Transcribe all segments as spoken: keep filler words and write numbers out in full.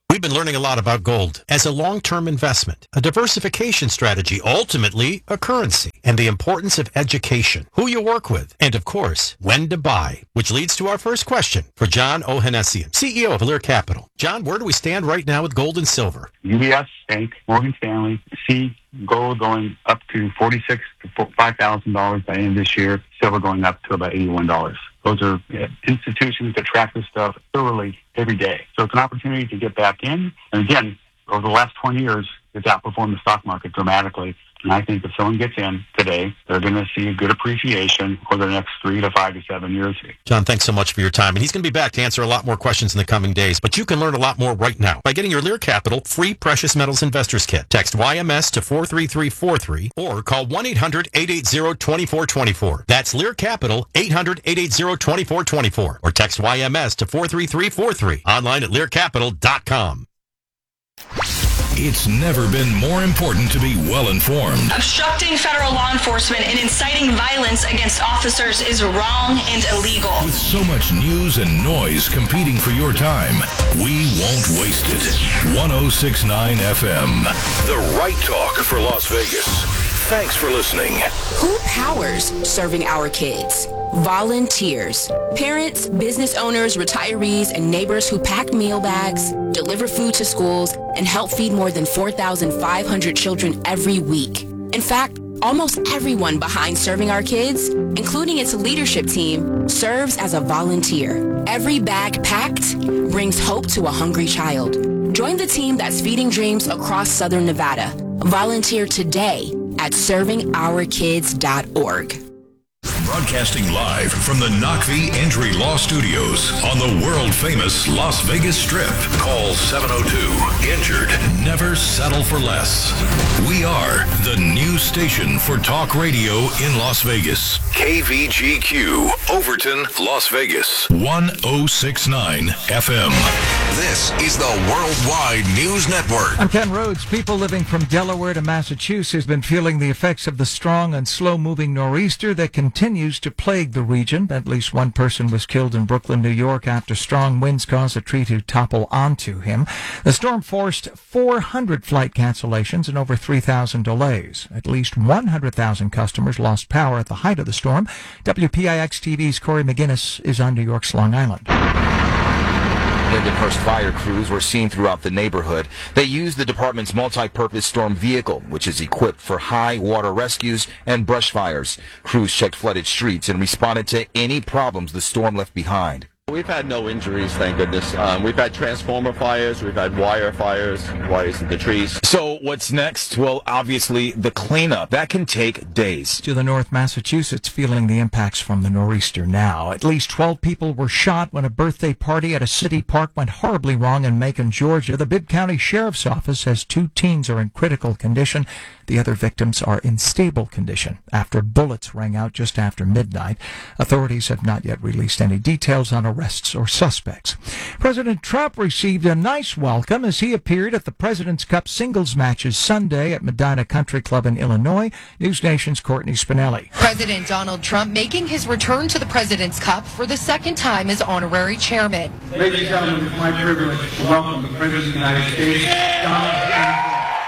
We've been learning a lot about gold as a long-term investment, a diversification strategy, ultimately a currency, and the importance of education, who you work with, and of course, when to buy, which leads to our first question for John Ohanessian, C E O of Lear Capital. John, where do we stand right now with gold and silver? U B S Bank, Morgan Stanley, see gold going up to forty-six to five thousand dollars by the end of this year, silver going up to about eighty-one dollars. Those are institutions that track this stuff thoroughly every day. So it's an opportunity to get back in. And again, over the last twenty years, it's outperformed the stock market dramatically. And I think if someone gets in today, they're going to see a good appreciation over the next three to five to seven years. John, thanks so much for your time. And he's going to be back to answer a lot more questions in the coming days. But you can learn a lot more right now by getting your Lear Capital free Precious Metals Investors Kit. Text Y M S to four three three four three or call one eight hundred eight eight zero two four two four. That's Lear Capital, eight hundred eight eight zero two four two four. Or text Y M S to four three three four three. Online at lear capital dot com. It's never been more important to be well-informed. Obstructing federal law enforcement and inciting violence against officers is wrong and illegal. With so much news and noise competing for your time, we won't waste it. one oh six point nine F M, the right talk for Las Vegas. Thanks for listening. Who powers serving our kids? Volunteers. Parents, business owners, retirees, and neighbors who pack meal bags, deliver food to schools, and help feed more than four thousand five hundred children every week. In fact, almost everyone behind Serving Our Kids, including its leadership team, serves as a volunteer. Every bag packed brings hope to a hungry child. Join the team that's feeding dreams across Southern Nevada. Volunteer today at serving our kids dot org. Broadcasting live from the Knockvie Entry Law Studios on the world-famous Las Vegas Strip. Call seven oh two, injured. Never settle for less. We are the new station for talk radio in Las Vegas. K V G Q, Overton, Las Vegas. one oh six point nine F M. This is the Worldwide News Network. I'm Ken Rhodes. People living from Delaware to Massachusetts have been feeling the effects of the strong and slow-moving nor'easter that continues to plague the region. At least one person was killed in Brooklyn, New York, after strong winds caused a tree to topple onto him. The storm forced four hundred flight cancellations and over three thousand delays. At least one hundred thousand customers lost power at the height of the storm. W P I X T V's Corey McGinnis is on New York's Long Island. Lindenhurst fire crews were seen throughout the neighborhood. They used the department's multi-purpose storm vehicle, which is equipped for high water rescues and brush fires. Crews checked flooded streets and responded to any problems the storm left behind. We've had no injuries, thank goodness. Um, we've had transformer fires, we've had wire fires, wires into trees. So what's next? Well, obviously the cleanup. That can take days. To the north, Massachusetts feeling the impacts from the nor'easter now. At least twelve people were shot when a birthday party at a city park went horribly wrong in Macon, Georgia. The Bibb County Sheriff's Office says two teens are in critical condition. The other victims are in stable condition after bullets rang out just after midnight. Authorities have not yet released any details on arrests or suspects. President Trump received a nice welcome as he appeared at the President's Cup singles matches Sunday at Medina Country Club in Illinois. News Nation's Courtney Spinelli. President Donald Trump making his return to the President's Cup for the second time as honorary chairman. Ladies and gentlemen, it's my privilege to welcome the President of the United States, Donald Trump.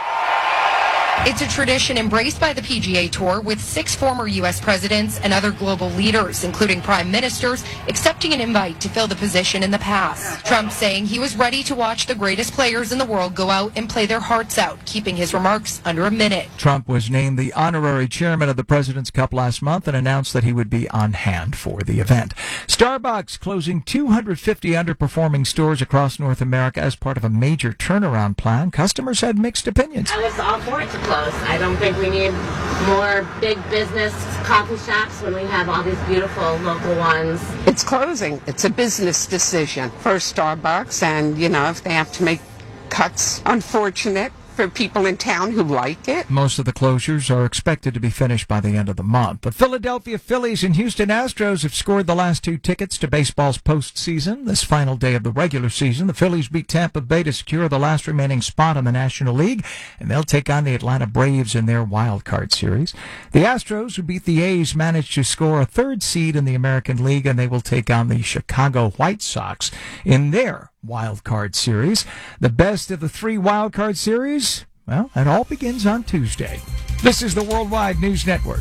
It's a tradition embraced by the P G A Tour, with six former U S presidents and other global leaders, including prime ministers, accepting an invite to fill the position in the past. Trump saying he was ready to watch the greatest players in the world go out and play their hearts out, keeping his remarks under a minute. Trump was named the honorary chairman of the President's Cup last month and announced that he would be on hand for the event. Starbucks closing two hundred fifty underperforming stores across North America as part of a major turnaround plan. Customers had mixed opinions. I was all for it to close. I don't think we need more big business coffee shops when we have all these beautiful local ones. It's closing. It's a business decision for Starbucks, and, you know, if they have to make cuts, unfortunate for people in town who like it. Most of the closures are expected to be finished by the end of the month. The Philadelphia Phillies and Houston Astros have scored the last two tickets to baseball's postseason. This final day of the regular season, the Phillies beat Tampa Bay to secure the last remaining spot in the National League, and they'll take on the Atlanta Braves in their wild card series. The Astros, who beat the A's, managed to score a third seed in the American League, and they will take on the Chicago White Sox in their Wild Card Series. The best of the three Wild Card Series, well, it all begins on Tuesday. This is the Worldwide News Network.